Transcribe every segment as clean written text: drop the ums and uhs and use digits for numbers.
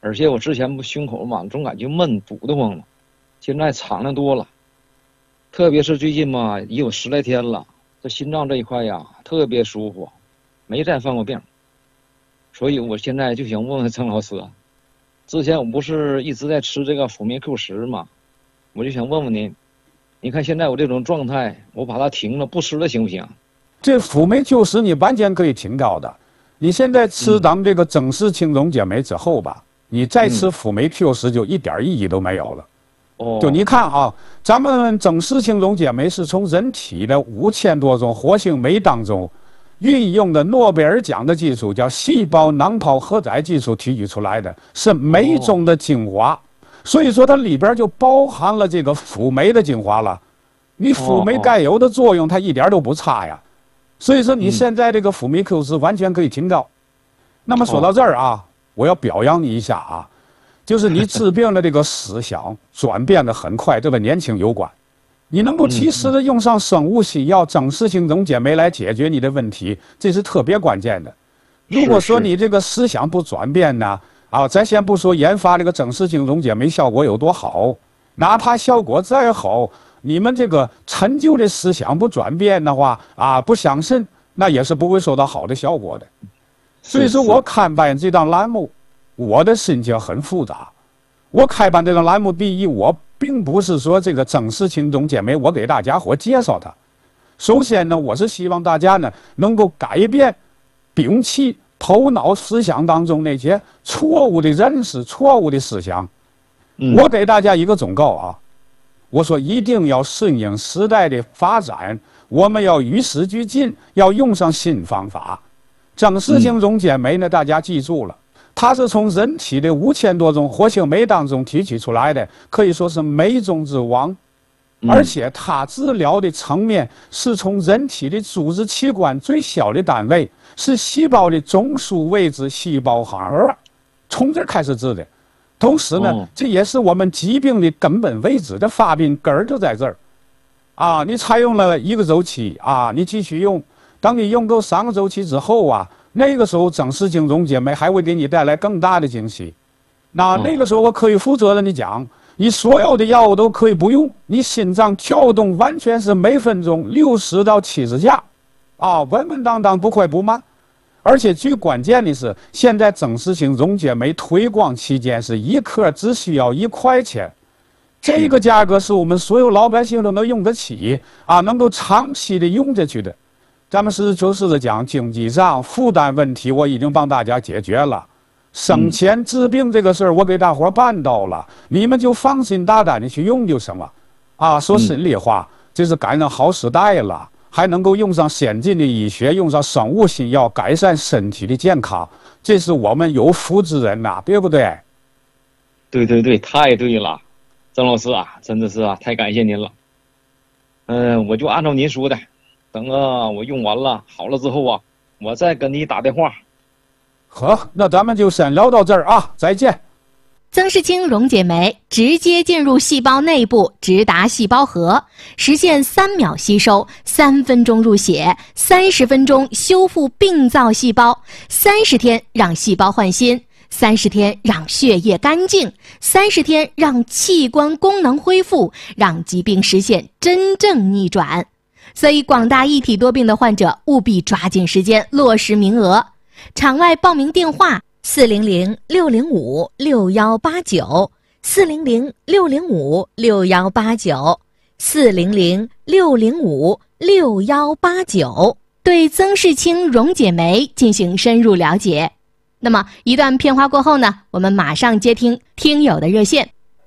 而且我之前不胸口嘛，总感觉闷堵得慌嘛，现在敞亮多了。特别是最近嘛，也有10来天了，这心脏这一块呀特别舒服，没再犯过病。所以我现在就想问问郑老师，之前我不是一直在吃这个辅酶 Q10嘛，我就想问问您，你看现在我这种状态，我把它停了不吃了行不行？ 这辅酶 Q10你完全可以停掉的。你现在吃咱这个整氏青龙解酶之后吧，你再吃辅酶 Q10就一点意义都没有了。就你看啊，咱们整氏青龙解酶是从人体的5000多种活性酶当中运用的诺贝尔奖的技术，叫细胞囊泡荷载技术提取出来的，是酶中的精华。所以说它里边就包含了这个辅酶的精华了。你辅酶该有的作用它一点都不差呀。所以说你现在这个辅酶 Q10完全可以停掉。那么说到这儿啊，我要表扬你一下啊，就是你治病的这个思想转变的很快，这跟年轻有关。你能够及时的用上生物西药整氏青龙解酶来解决你的问题，这是特别关键的。如果说你这个思想不转变呢，咱先不说研发这个整氏青龙解酶效果有多好，哪怕效果再好，你们这个陈旧的思想不转变的话不相信，那也是不会收到好的效果的。所以说我看办这档栏目，我的心情很复杂。我开办这档栏目，第一，我并不是说这个整氏青龙解酶我给大家伙介绍它。首先呢，我是希望大家呢能够改变、摒弃头脑思想当中那些错误的认识、错误的思想。我给大家一个忠告啊，我说一定要顺应时代的发展，我们要与时俱进，要用上新方法。整氏青龙解酶呢，大家记住了，它是从人体的5000多种活性酶当中提取出来的，可以说是酶中之王。而且它治疗的层面是从人体的组织器官最小的单位，是细胞的中枢位置细胞核，从这儿开始治的。同时呢，这也是我们疾病的根本位置的发病根儿就在这儿。你采用了1个周期你继续用，当你用够3个周期之后那个时候整氏青龙解酶还会给你带来更大的惊喜。那个时候我可以负责任的讲，你所有的药物都可以不用，你心脏跳动完全是每分钟60到70下，稳稳当当，不快不慢。而且最关键的是，现在整氏青龙解酶推广期间是1克只需要1块钱，这个价格是我们所有老百姓都能用得起能够长期的用下去的。咱们实事求是的讲，经济上负担问题我已经帮大家解决了，省钱治病这个事儿我给大伙办到了，你们就放心大胆的去用就行了。说心里话，这是赶上好时代了，还能够用上先进的医学，用上生物新药改善身体的健康，这是我们有福之人对不对？ 对对对，太对了，郑老师真的是太感谢您了。我就按照您说的，等我用完了好了之后我再跟你打电话。 好，那咱们就先聊到这儿再见。 增氏青龙解酶直接进入细胞内部，直达细胞核，实现3秒吸收、3分钟入血、30分钟修复病灶细胞、30天让细胞换新、30天让血液干净、30天让器官功能恢复，让疾病实现真正逆转。所以广大一体多病的患者务必抓紧时间落实名额。场外报名电话400-605-6189，400-605-6189，400-605-6189，对增氏青龙解酶进行深入了解。那么一段片花过后呢，我们马上接听听友的热线。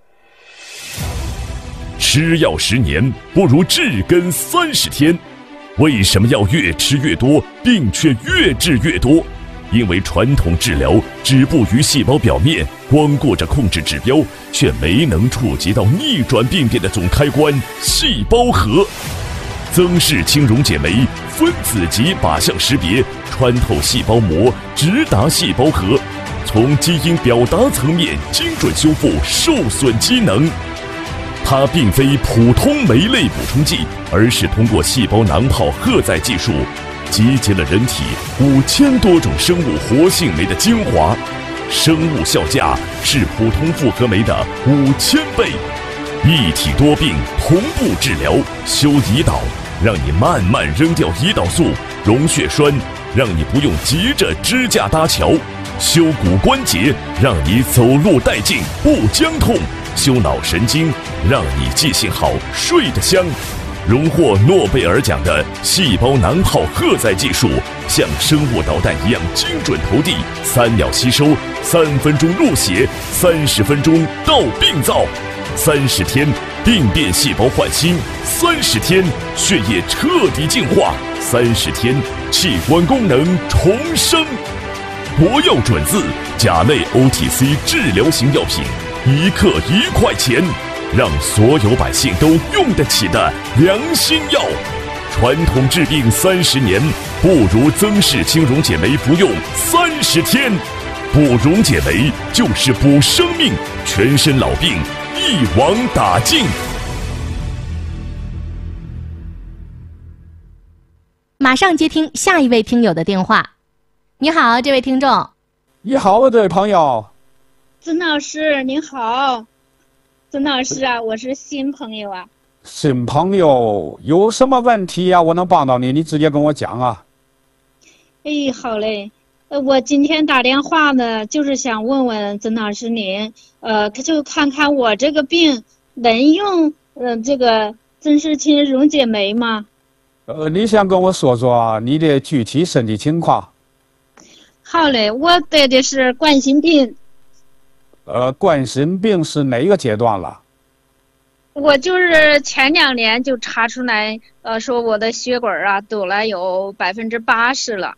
吃药10年不如治根30天，为什么要越吃越多，病却越治越多？因为传统治疗止步于细胞表面，光顾着控制指标，却没能触及到逆转病变的总开关——细胞核。增氏青龙解酶分子级靶向识别，穿透细胞膜，直达细胞核，从基因表达层面精准修复受损机能。它并非普通酶类补充剂，而是通过细胞囊泡荷载技术集结了人体5000多种生物活性酶的精华， 生物效价是普通复合酶的5000倍。一体多病同步治疗，修胰岛，让你慢慢扔掉胰岛素；溶血栓，让你不用急着支架搭桥；修骨关节，让你走路带劲不僵痛；修脑神经，让你记性好睡得香。荣获诺贝尔奖的细胞囊泡荷载技术，像生物导弹一样精准投递，3秒吸收，3分钟入血，30分钟到病灶，30天病变细胞换新，30天血液彻底净化，30天器官功能重生。国药准字甲类 OTC 治疗型药品，1克1块钱，让所有百姓都用得起的良心药。传统治病30年，不如曾氏青溶解酶服用30天。补溶解酶就是补生命，全身老病一网打尽。 马上接听下一位听友的电话。你好，这位听众。 你好，这位朋友。 曾老师您好。曾老师啊，我是新朋友啊。 新朋友有什么问题呀？我能帮到你，你直接跟我讲啊。 哎，好嘞。我今天打电话呢，就是想问问曾老师您，就看看我这个病能用这个曾氏青溶解酶吗？ 你想跟我说说你的具体身体情况？ 好嘞，我得的是冠心病。 冠心病是哪个阶段了？ 我就是前2年就查出来，说我的血管啊堵了有80%了。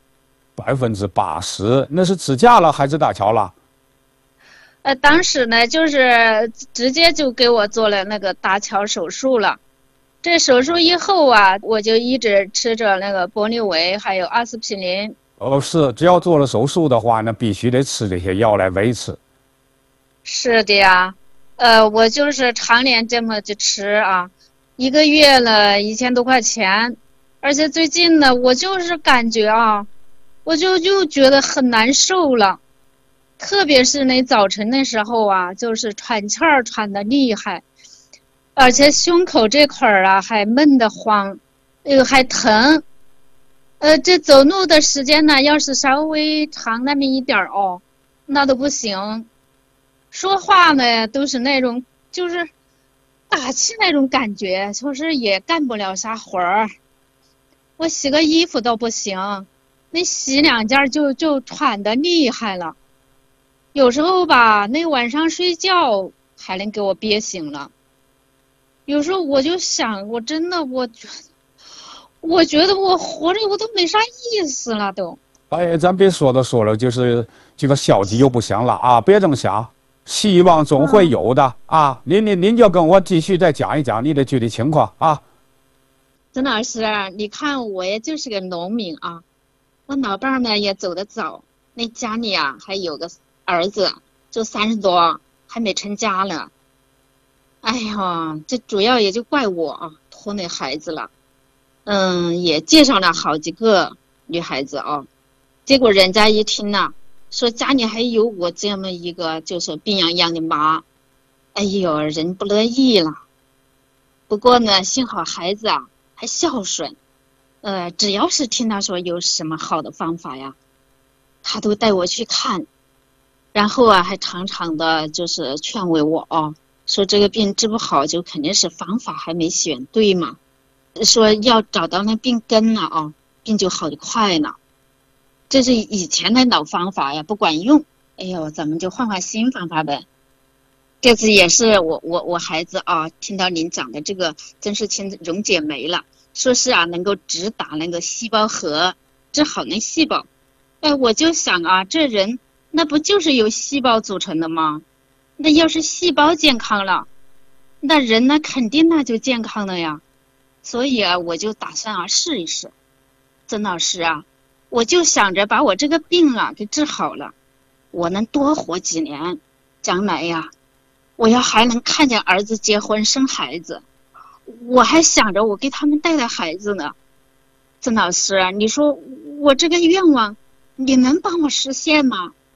80%？那是支架了还是搭桥了？ 当时呢，就是直接就给我做了那个搭桥手术了。这手术以后啊，我就一直吃着那个玻利维还有阿司匹林。 是，只要做了手术的话，那必须得吃这些药来维持。 是的呀，我就是常年这么就吃啊，1个月了1000多块钱，而且最近呢，我就是感觉啊，我就觉得很难受了，特别是那早晨的时候啊，就是喘气儿喘得厉害，而且胸口这块儿啊还闷得慌，还疼。这走路的时间呢，要是稍微长那么一点哦，那都不行。说话呢都是那种就是打气那种感觉，就是也干不了啥活儿。我洗个衣服都不行，那洗2件就喘得厉害了。有时候吧，那晚上睡觉还能给我憋醒了。有时候我就想，我真的我觉得我活着我都没啥意思了都。 哎，咱别说了，就是这个消极又不行了啊！别这么想，希望总会有的啊！您就跟我继续再讲一讲你的具体情况啊。 曾老师，你看我也就是个农民啊，我老伴儿呢也走得早，那家里啊还有个儿子，就30多，还没成家呢。哎呀，这主要也就怪我啊，拖那孩子了。也介绍了好几个女孩子啊，结果人家一听呢，说家里还有我这么一个就是病殃殃的妈，哎呦，人不乐意了。不过呢，幸好孩子啊还孝顺，只要是听他说有什么好的方法呀，他都带我去看，然后啊还常常的就是劝慰我啊，说这个病治不好就肯定是方法还没选对嘛。说要找到那病根了啊，病就好得快了。这是以前的老方法呀，不管用。哎呦，咱们就换新方法呗。这次也是我孩子啊，听到您讲的这个曾氏青溶解酶了，说是啊能够直达那个细胞核，治好那细胞。我就想啊，这人那不就是由细胞组成的吗？那要是细胞健康了，那人呢肯定那就健康了呀。所以啊，我就打算啊试一试。曾老师啊，我就想着把我这个病啊给治好了，我能多活几年，将来呀，我要还能看见儿子结婚生孩子，我还想着我给他们带孩子呢。曾老师啊，你说我这个愿望，你能帮我实现吗？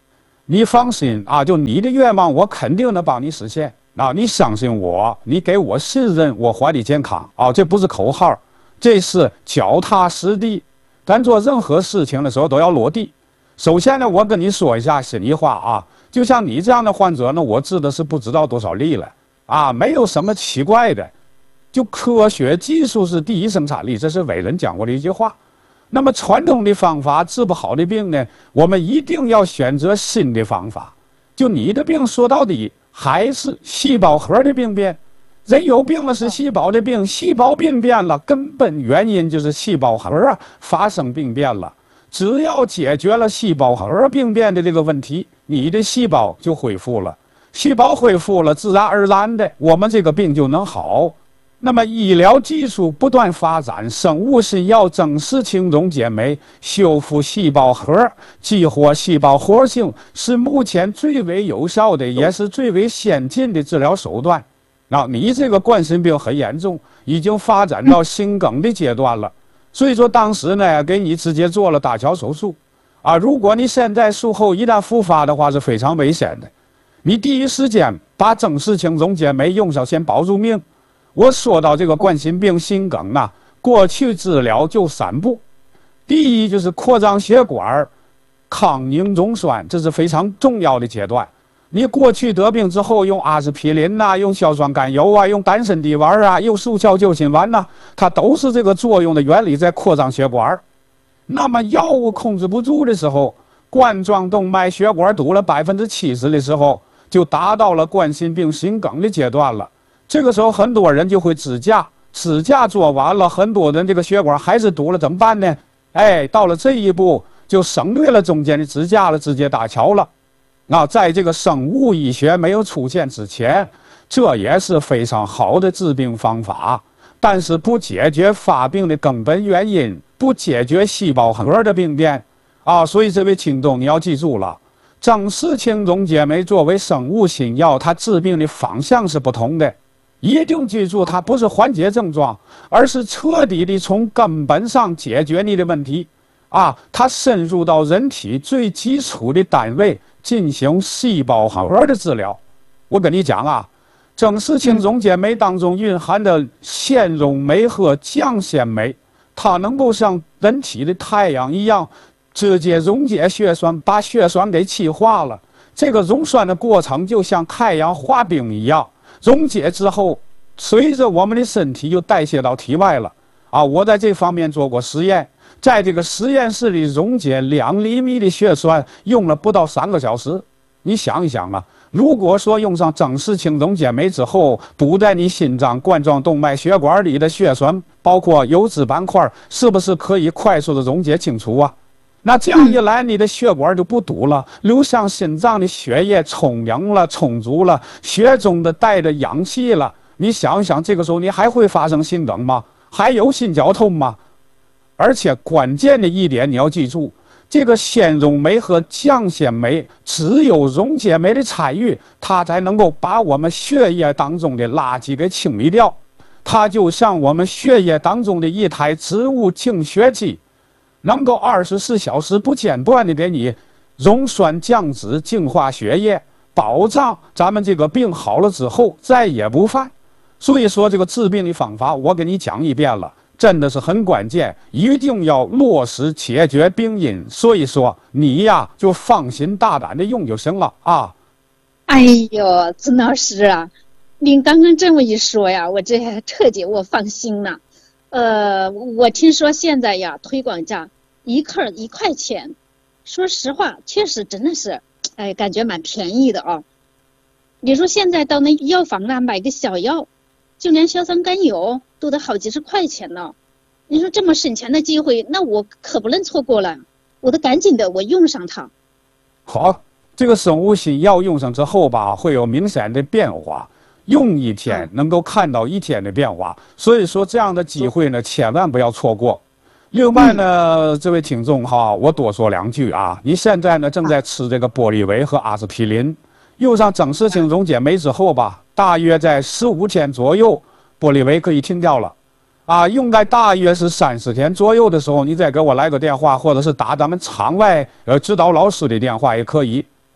你放心啊，就你的愿望，我肯定能帮你实现啊！你相信我，你给我信任，我还你健康啊！这不是口号，这是脚踏实地。咱做任何事情的时候都要落地。首先呢，我跟你说一下心里话啊，就像你这样的患者呢，我治的是不知道多少例了啊，没有什么奇怪的，就科学技术是第一生产力，这是伟人讲过的一句话。那么传统的方法治不好的病呢，我们一定要选择新的方法。就你的病说到底还是细胞核的病变，人有病了是细胞的病，细胞病变了，根本原因就是细胞核发生病变了。只要解决了细胞核病变的这个问题，你的细胞就恢复了，细胞恢复了，自然而然的我们这个病就能好。那么医疗技术不断发展，生物新药、整式轻中解酶、修复细胞核、激活细胞活性，是目前最为有效的，也是最为先进的治疗手段。你这个冠心病很严重，已经发展到心梗的阶段了，所以说当时呢，给你直接做了搭桥手术。如果你现在术后一旦复发的话，是非常危险的。你第一时间把整式轻中解酶用上，先保住命。我说到这个冠心病、心梗啊，过去治疗就3步。第一就是扩张血管、抗凝溶栓，这是非常重要的阶段。你过去得病之后，用阿司匹林呐，用硝酸甘油啊，用丹参滴丸啊，用速效救心丸呐，它都是这个作用的原理在扩张血管。那么药物控制不住的时候，冠状动脉血管堵了70%的时候，就达到了冠心病、心梗的阶段了。这个时候很多人就会支架，支架做完了，很多人这个血管还是堵了，怎么办呢？到了这一步就省略了中间的支架了，直接搭桥了。在这个生物医学没有出现之前，这也是非常好的治病方法，但是不解决发病的根本原因，不解决细胞核的病变所以这位听众你要记住了，整式轻中解酶作为生物新药，它治病的方向是不同的。一定记住，它不是缓解症状，而是彻底的从根本上解决你的问题它深入到人体最基础的单位进行细胞核的治疗。我跟你讲整式轻中解酶当中蕴含的纤溶酶和降纤酶，它能够像人体的太阳一样直接溶解血栓，把血栓给气化了。这个溶栓的过程就像太阳化冰一样，溶解之后随着我们的身体又代谢到体外了我在这方面做过实验，在这个实验室里溶解2厘米的血栓用了不到3个小时。你想一想如果说用上整式轻中解酶之后，补在你心脏冠状动脉血管里的血栓，包括油脂斑块，是不是可以快速的溶解清除那这样一来，你的血管就不堵了，流向心脏的血液充盈了、充足了，血中的带着氧气了。你想一想，这个时候你还会发生心梗吗？还有心绞痛吗？而且关键的一点你要记住，这个纤溶酶和降纤酶只有溶解酶的参与，它才能够把我们血液当中的垃圾给清理掉。它就像我们血液当中的一台植物净血机，能够24小时不间断的给你溶栓降脂、净化血液，保障咱们这个病好了之后再也不犯。所以说这个治病的方法我给你讲一遍了，真的是很关键，一定要落实解决病因。所以说你就放心大胆的用就行了哎呦，曾老师您刚刚这么一说我这彻底我放心了。我听说现在推广价1克1块钱，说实话确实真的是感觉蛮便宜的你说现在到那药房买个小药，就连硝酸甘油都得好几十块钱呢。你说这么省钱的机会，那我可不能错过了，我得赶紧的我用上它。 好，这个生物新药用上之后会有明显的变化，用1天能够看到1天的变化，所以说这样的机会呢千万不要错过。另外呢，这位听众我多说2句你现在呢正在吃这个玻利维和阿司匹林，用上整式轻中解酶之后大约在15天左右，玻利维可以停掉了用在大约是30天左右的时候，你再给我来个电话，或者是打咱们场外指导老师的电话也可以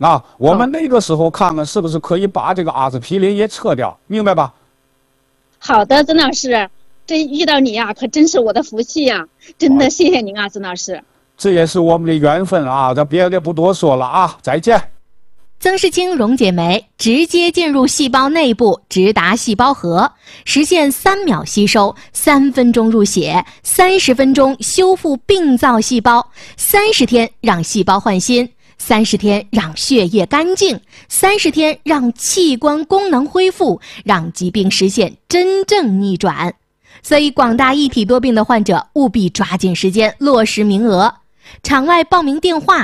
那我们那个时候看看是不是可以把这个阿司匹林也撤掉，明白吧？ 好的，曾老师，这遇到你呀，可真是我的福气呀！真的谢谢您啊，曾老师。 这也是我们的缘分啊，咱别的不多说了啊，再见。 曾氏清溶解酶直接进入细胞内部，直达细胞核，实现3秒吸收、3分钟入血、30分钟修复病灶细胞，30天让细胞换新，30天让血液干净，30天让器官功能恢复，让疾病实现真正逆转。所以广大一体多病的患者务必抓紧时间落实名额。场外报名电话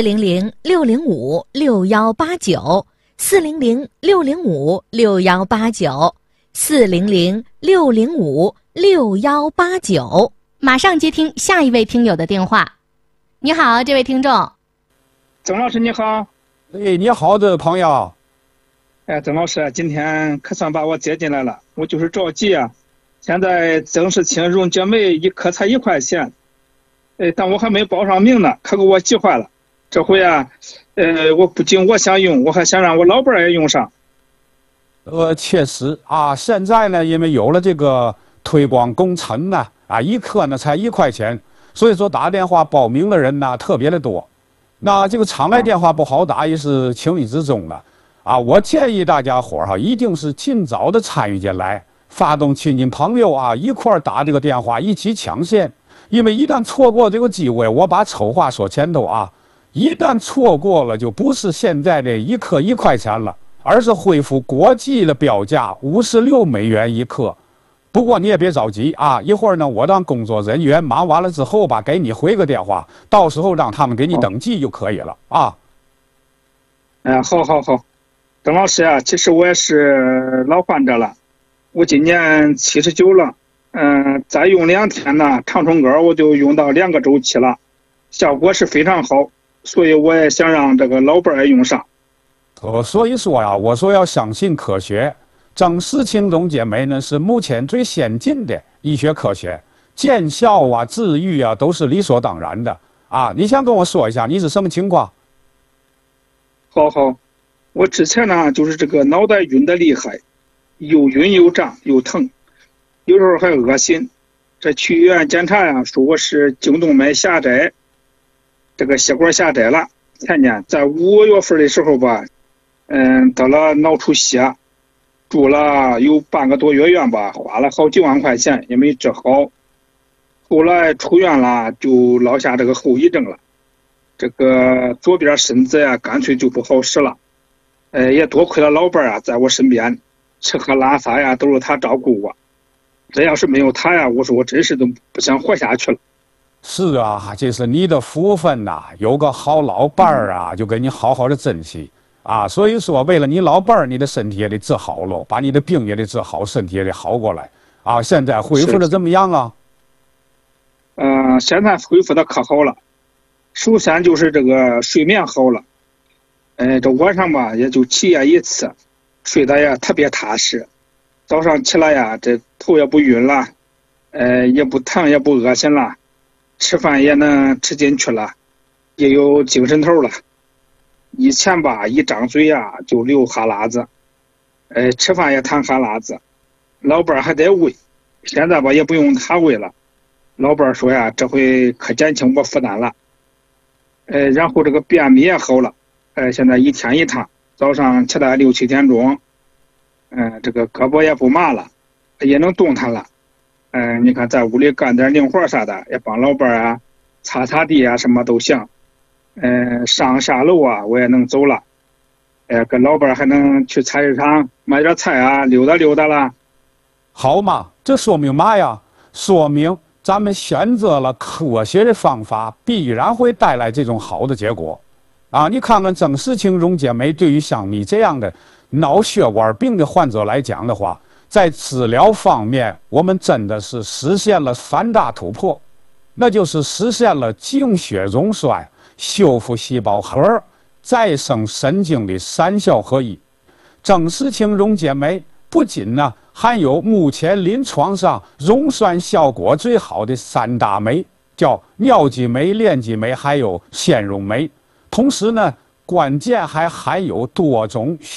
400-605-6189，400-605-6189，马上接听下一位听友的电话。你好，这位听众。 曾老师你好。 哎，你好，这位朋友。 哎，曾老师，今天可算把我接进来了，我就是着急啊。现在曾氏清溶解酶一颗才1块钱，但我还没报上名呢，可给我急坏了。这回啊，我不仅我想用，我还想让我老伴儿也用上。 确实啊，现在呢，因为有了这个推广工程呢，啊，一颗呢才1块钱，所以说打电话报名的人呢特别的多。那这个场外电话不好打，也是情理之中的啊。我建议大家伙儿哈，一定是尽早的参与进来，发动亲戚朋友啊，一块儿打这个电话，一起抢先。因为一旦错过这个机会，我把丑话说前头啊，一旦错过了，就不是现在的一颗1块钱了，而是恢复国际的标价56美元一颗。不过你也别着急啊，一会儿呢，我让工作人员忙完了之后吧，给你回个电话，到时候让他们给你登记就可以了啊。 好，邓老师啊，其实我也是老患者了，我今年79了。再用2天呢，长春膏我就用到2个周期了，效果是非常好，所以我也想让这个老伴儿也用上。 所以说呀，我说要相信科学，曾氏清溶解酶呢是目前最先进的医学科学，见效啊、治愈啊都是理所当然的啊。你想跟我说一下你是什么情况？ 好，我之前呢就是这个脑袋晕得厉害，又晕又胀又疼。有时候还恶心，这去医院检查呀，说我是颈动脉狭窄，这个血管狭窄了。前年在5月份的时候吧，得了脑出血，住了有半个多月院吧，花了好几万块钱也没治好。后来出院了，就落下这个后遗症了，这个左边身子呀，干脆就不好使了。也多亏了老伴儿啊，在我身边，吃喝拉撒呀都是他照顾我。这要是没有他呀，我说我真是都不想活下去了。 是啊，这是你的福分呐，有个好老伴儿啊，就给你好好的珍惜啊。所以说，为了你老伴儿，你的身体也得治好喽，把你的病也得治好，身体也得好过来啊。现在恢复的怎么样啊？ 现在恢复的可好了。首先就是这个睡眠好了，这晚上吧也就起夜1次，睡得也特别踏实。早上起来呀，这头也不晕了，也不疼也不恶心了，吃饭也能吃进去了，也有精神头了。以前吧，一张嘴呀就流哈喇子，吃饭也淌哈喇子，老伴儿还得喂，现在吧也不用他喂了。老伴儿说呀，这回可减轻我负担了。然后这个便秘也好了，现在1天1趟，早上起来6、7点钟。这个胳膊也不麻了，也能动弹了。你看在屋里干点零活啥的，也帮老伴儿啊，擦擦地啊，什么都行。上下楼啊，我也能走了。跟老伴儿还能去菜市场买点菜啊，溜达溜达了。 好嘛，这说明嘛呀？说明咱们选择了科学的方法，必然会带来这种好的结果。啊，你看看曾氏清溶解酶对于像你这样的脑血管病的患者来讲的话，在治疗方面，我们真的是实现了3大突破，那就是实现了净血溶栓、修复细胞核、再生神经的3效合一。曾氏清溶解酶不仅呢含有目前临床上溶栓效果最好的3大酶，叫尿激酶、链激酶还有纤溶酶。同时呢， 关键还含有多种